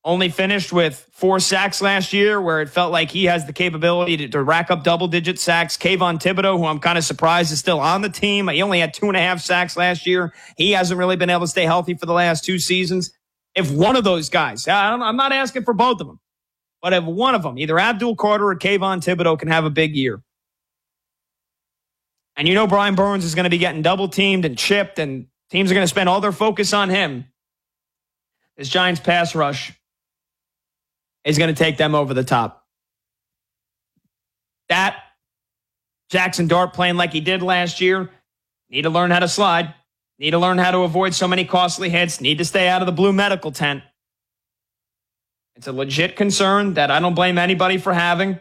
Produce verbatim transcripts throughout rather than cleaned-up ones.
only finished with four sacks last year, where it felt like he has the capability to, to rack up double-digit sacks. Kayvon Thibodeau, who I'm kind of surprised is still on the team. He only had two and a half sacks last year. He hasn't really been able to stay healthy for the last two seasons. If one of those guys, I don't, I'm not asking for both of them, but if one of them, either Abdul Carter or Kayvon Thibodeau, can have a big year. And you know Brian Burns is going to be getting double-teamed and chipped, and teams are going to spend all their focus on him. This Giants pass rush is going to take them over the top. That, Jackson Dart playing like he did last year, need to learn how to slide, need to learn how to avoid so many costly hits, need to stay out of the blue medical tent. It's a legit concern that I don't blame anybody for having.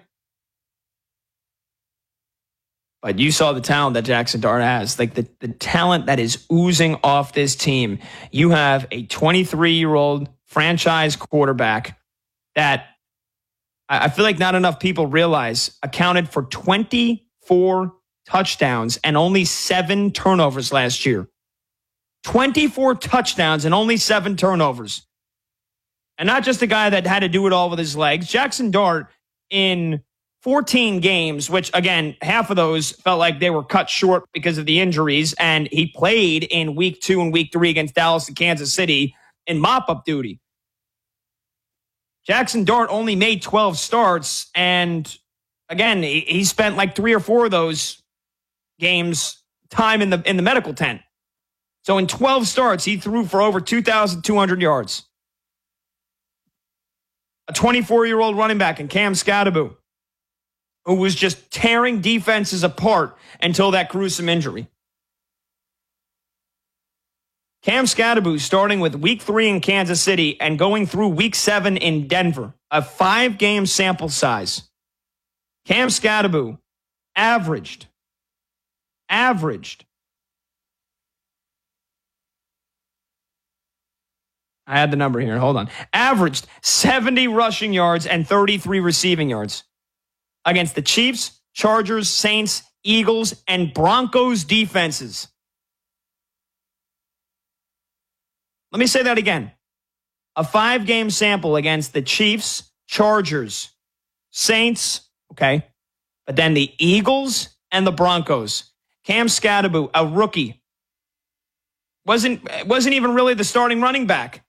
But you saw the talent that Jackson Dart has, like the, the talent that is oozing off this team. You have a twenty-three-year-old franchise quarterback that I feel like not enough people realize accounted for twenty-four touchdowns and only seven turnovers last year. twenty-four touchdowns and only seven turnovers. And not just a guy that had to do it all with his legs. Jackson Dart in fourteen games, which again, half of those felt like they were cut short because of the injuries. And he played in week two and week three against Dallas and Kansas City in mop-up duty. Jackson Dart only made twelve starts, and again, he, he spent like three or four of those games time in the in the medical tent. So in twelve starts, he threw for over two thousand two hundred yards. A twenty-four-year-old running back in Cam Skattebo, who was just tearing defenses apart until that gruesome injury. Cam Skattebo starting with week three in Kansas City and going through week seven in Denver, a five-game sample size. Cam Skattebo averaged, averaged, I had the number here, hold on, averaged seventy rushing yards and thirty-three receiving yards against the Chiefs, Chargers, Saints, Eagles, and Broncos defenses. Let me say that again. A five-game sample against the Chiefs, Chargers, Saints, okay, but then the Eagles and the Broncos. Cam Skattebo, a rookie, wasn't, wasn't even really the starting running back.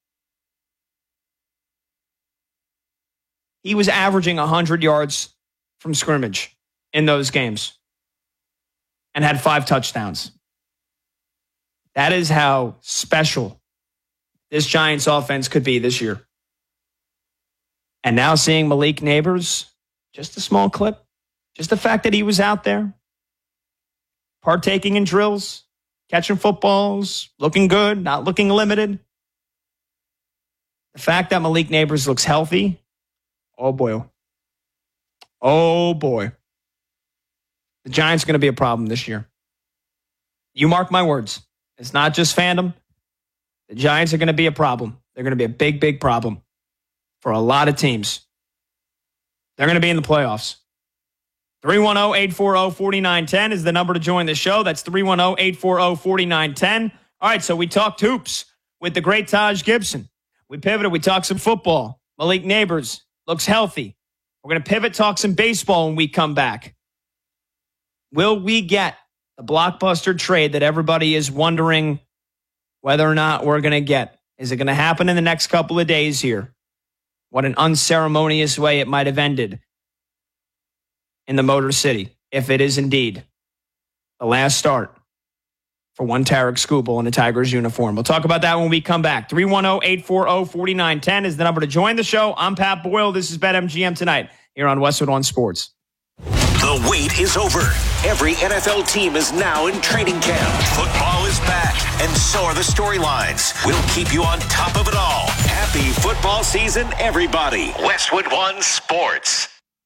He was averaging one hundred yards from scrimmage in those games and had five touchdowns. That is how special this Giants offense could be this year. And now seeing Malik Nabers, just a small clip, just the fact that he was out there, partaking in drills, catching footballs, looking good, not looking limited. The fact that Malik Nabers looks healthy, oh boy. Oh boy. The Giants are going to be a problem this year. You mark my words. It's not just fandom. The Giants are going to be a problem. They're going to be a big, big problem for a lot of teams. They're going to be in the playoffs. three one zero, eight four zero, four nine one zero is the number to join the show. That's three one zero, eight four zero, four nine one zero. All right, so we talked hoops with the great Taj Gibson. We pivoted. We talked some football. Malik Nabers looks healthy. We're going to pivot, talk some baseball when we come back. Will we get the blockbuster trade that everybody is wondering whether or not we're going to get? Is it going to happen in the next couple of days here? What an unceremonious way it might have ended in the Motor City, if it is indeed the last start for one Tarek Skubal in a Tigers uniform. We'll talk about that when we come back. three one zero, eight four zero, four nine one zero is the number to join the show. I'm Pat Boyle. This is BetMGM Tonight here on Westwood One Sports. The wait is over. Every N F L team is now in training camp. Football is back, and so are the storylines. We'll keep you on top of it all. Happy football season, everybody. Westwood One Sports.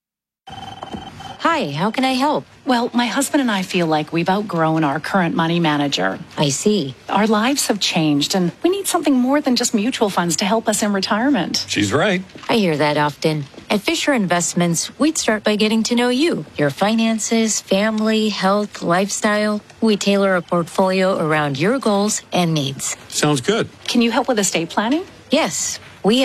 Hi, how can I help? Well, my husband and I feel like we've outgrown our current money manager. I see. Our lives have changed, and we need something more than just mutual funds to help us in retirement. She's right. I hear that often. At Fisher Investments, we'd start by getting to know you, your finances, family, health, lifestyle. We tailor a portfolio around your goals and needs. Sounds good. Can you help with estate planning? Yes,